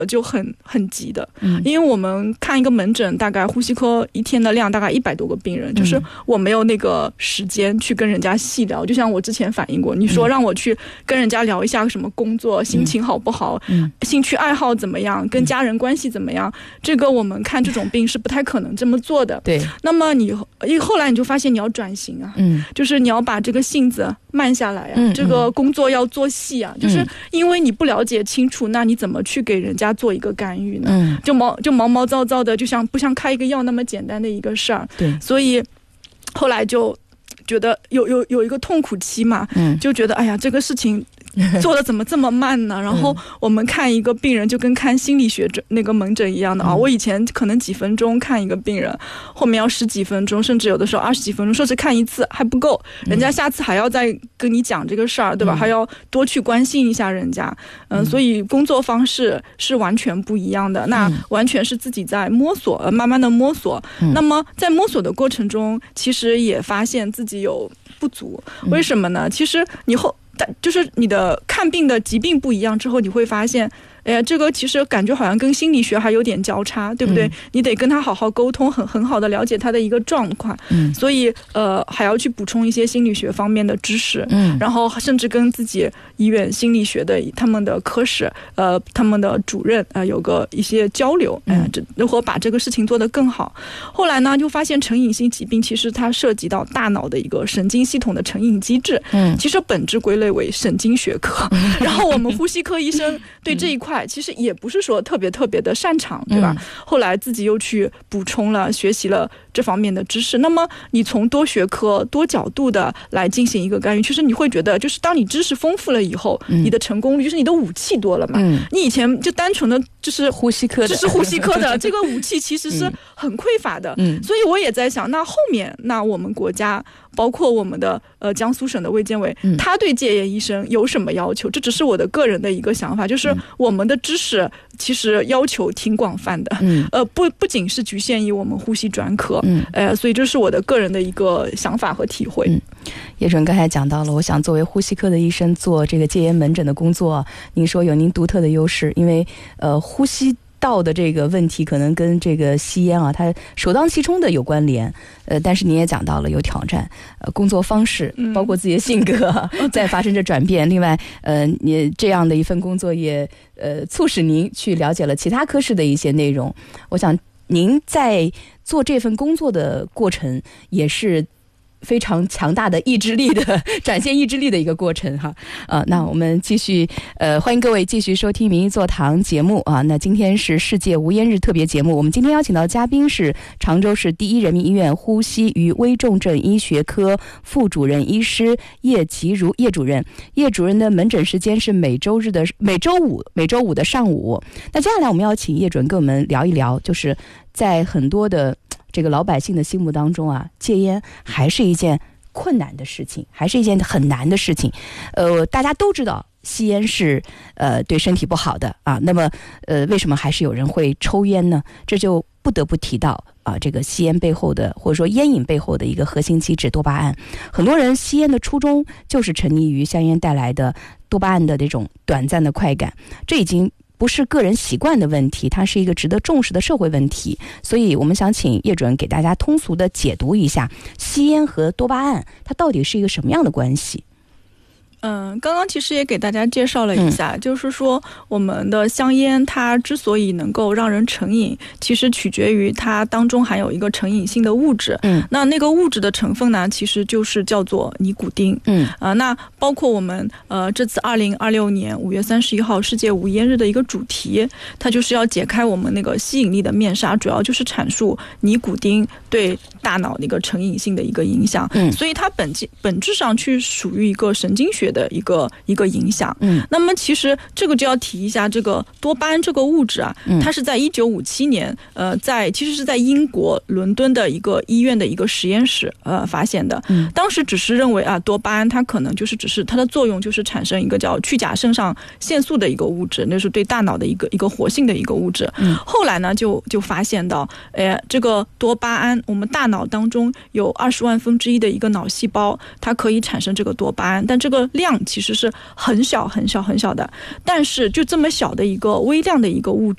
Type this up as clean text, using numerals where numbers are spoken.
就很急的，因为我们看一个门诊，大概呼吸科一天的量大概100多个病人，就是我没有那个时间去跟人家细聊。就像我之前反映过，你说让我去跟人家聊一下什么工作、心情好不好、兴趣爱好怎么样、跟家人关系怎么样，这个我们看这种病是不太可能这么做的。 对， 那么你后来你就发现你要转型啊，就是你要把这个性子慢下来啊，这个工作要做细啊，就是因为你不了解清楚，那你怎么去给人家做一个干预呢？就毛毛躁躁的，不像开一个药那么简单的一个事儿。 对， 所以后来就觉得有一个痛苦期嘛，就觉得哎呀，这个事情做的怎么这么慢呢？然后我们看一个病人就跟看心理学那个门诊一样的啊，我以前可能几分钟看一个病人，后面要10几分钟，甚至有的时候20几分钟，说是看一次还不够，人家下次还要再跟你讲这个事儿，对吧？还要多去关心一下人家，所以工作方式是完全不一样的，那完全是自己在摸索，慢慢的摸索。那么在摸索的过程中，其实也发现自己有不足，为什么呢？其实就是你的看病的疾病不一样之后，你会发现这个其实感觉好像跟心理学还有点交叉，对不对？你得跟他好好沟通，很好的了解他的一个状况，所以还要去补充一些心理学方面的知识，然后甚至跟自己医院心理学的他们的科室他们的主任有个一些交流，如何把这个事情做得更好。后来呢，就发现成瘾性疾病其实它涉及到大脑的一个神经系统的成瘾机制，其实本质归类为神经学科，然后我们呼吸科医生对这一块其实也不是说特别的擅长，对吧？后来自己又去补充了，学习了这方面的知识。那么你从多学科多角度的来进行一个干预，其实你会觉得就是当你知识丰富了以后，你的成功率就是你的武器多了嘛。你以前就单纯的就是呼吸科的，只是呼吸科的这个武器其实是很匮乏的。所以我也在想，那后面那我们国家包括我们的江苏省的卫健委，他对戒烟医生有什么要求？这只是我的个人的一个想法，就是我们的知识其实要求挺广泛的，不仅是局限于我们呼吸专科，所以这是我的个人的一个想法和体会。 叶准刚才讲到了，我想作为呼吸科的医生做这个戒烟门诊的工作，您说有您独特的优势，因为呼吸道的这个问题可能跟这个吸烟啊，它首当其冲的有关联，但是您也讲到了有挑战，工作方式，包括自己的性格在发生着转变。另外，你这样的一份工作也促使您去了解了其他科室的一些内容。我想您在做这份工作的过程也是非常强大的意志力的展现意志力的一个过程哈。那我们继续欢迎各位继续收听民意座堂节目啊。那今天是世界无烟日特别节目，我们今天邀请到的嘉宾是常州市第一人民医院呼吸与危重症医学科副主任医师叶其如叶主任。叶主任的门诊时间是每周五的上午。那接下来我们要请叶主任跟我们聊一聊，就是在很多的这个老百姓的心目当中啊，戒烟还是一件困难的事情，还是一件很难的事情。大家都知道吸烟是对身体不好的啊，那么为什么还是有人会抽烟呢？这就不得不提到这个吸烟背后的，或者说烟瘾背后的一个核心机制多巴胺。很多人吸烟的初衷就是沉溺于香烟带来的多巴胺的这种短暂的快感，这已经不是个人习惯的问题，它是一个值得重视的社会问题。所以我们想请叶主任给大家通俗的解读一下吸烟和多巴胺它到底是一个什么样的关系。 刚刚其实也给大家介绍了一下，就是说我们的香烟它之所以能够让人成瘾，其实取决于它当中含有一个成瘾性的物质。那个物质的成分呢，其实就是叫做尼古丁。那包括我们这次2026年5月31号世界无烟日的一个主题，它就是要解开我们那个吸引力的面纱，主要就是阐述尼古丁对大脑的一个成瘾性的一个影响。所以它本质上去属于一个神经学的一个影响。那么其实这个就要提一下，这个多巴胺这个物质啊，它是在1957年其实是在英国伦敦的一个医院的一个实验室发现的。当时只是认为多巴胺它可能就是只是它的作用就是产生一个叫去甲肾上腺素的一个物质，那是对大脑的一个活性的一个物质。后来呢就发现到这个多巴胺，我们大脑当中有20万分之一的一个脑细胞，它可以产生这个多巴胺，但这个量其实是很小的，但是就这么小的一个微量的一个物